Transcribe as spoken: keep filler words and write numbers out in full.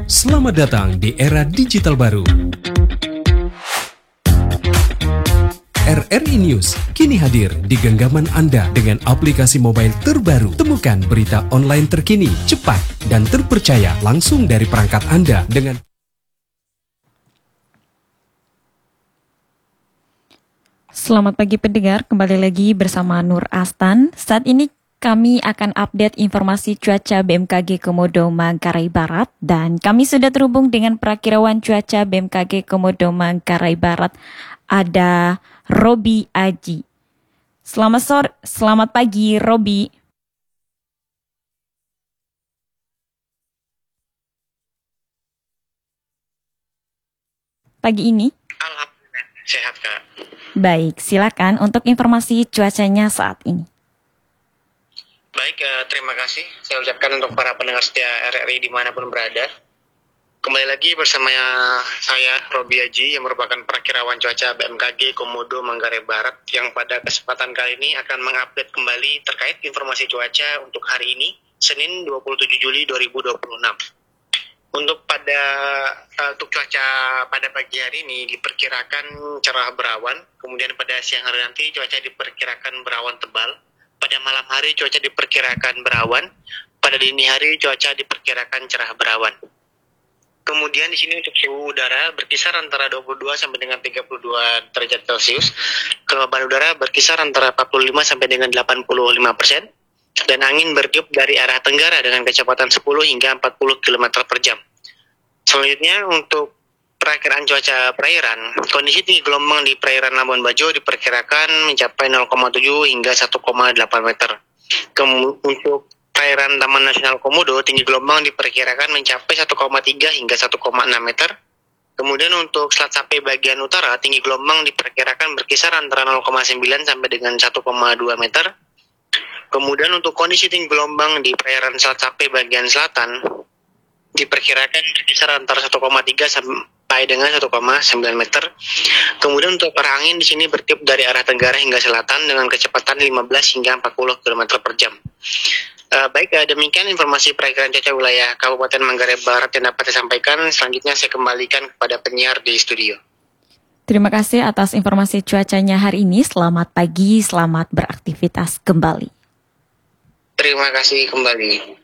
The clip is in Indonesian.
Selamat datang di era digital baru. R R I News kini hadir di genggaman Anda dengan aplikasi mobile terbaru. Temukan berita online terkini, cepat, dan terpercaya langsung dari perangkat Anda dengan Selamat pagi pendengar, kembali lagi bersama Nur Astan. Saat ini kami akan update informasi cuaca B M K G Komodo Manggarai Barat dan kami sudah terhubung dengan perakirawan cuaca B M K G Komodo Manggarai Barat, ada Robi Aji. Selamat sore, selamat pagi Robi. Pagi ini? Alhamdulillah, sehat Kak. Baik, silakan untuk informasi cuacanya saat ini. Baik, eh, terima kasih. Saya ucapkan untuk para pendengar setia R R I dimanapun berada. Kembali lagi bersama saya, Robi Aji, yang merupakan perakirawan cuaca B M K G Komodo Manggarai Barat, yang pada kesempatan kali ini akan mengupdate kembali terkait informasi cuaca untuk hari ini, Senin dua puluh tujuh Juli dua ribu dua puluh enam. Untuk pada uh, untuk cuaca pada pagi hari ini diperkirakan cerah berawan, kemudian pada siang hari nanti cuaca diperkirakan berawan tebal. Pada malam hari cuaca diperkirakan berawan, pada dini hari cuaca diperkirakan cerah berawan. Kemudian di sini untuk suhu udara berkisar antara dua puluh dua sampai dengan tiga puluh dua derajat Celcius. Kelembaban udara berkisar antara empat puluh lima sampai dengan delapan puluh lima persen. Dan angin bertiup dari arah tenggara dengan kecepatan sepuluh hingga empat puluh kilometer per jam. Selanjutnya untuk perakiraan cuaca perairan, kondisi tinggi gelombang di perairan Labuan Bajo diperkirakan mencapai nol koma tujuh hingga satu koma delapan meter. Kem- untuk perairan Taman Nasional Komodo, tinggi gelombang diperkirakan mencapai satu koma tiga hingga satu koma enam meter. Kemudian untuk Selat Sape bagian utara, tinggi gelombang diperkirakan berkisar antara nol koma sembilan sampai dengan satu koma dua meter. Kemudian untuk kondisi tinggi gelombang di perairan Selat Sape bagian selatan diperkirakan berkisar antara satu koma tiga sampai dengan satu koma sembilan meter. Kemudian untuk arah angin di sini bertiup dari arah tenggara hingga selatan dengan kecepatan lima belas hingga empat puluh kilometer per jam. Uh, baik, uh, demikian informasi perakiraan cuaca wilayah Kabupaten Manggarai Barat yang dapat saya sampaikan. Selanjutnya saya kembalikan kepada penyiar di studio. Terima kasih atas informasi cuacanya hari ini. Selamat pagi, selamat beraktivitas kembali. Terima kasih kembali.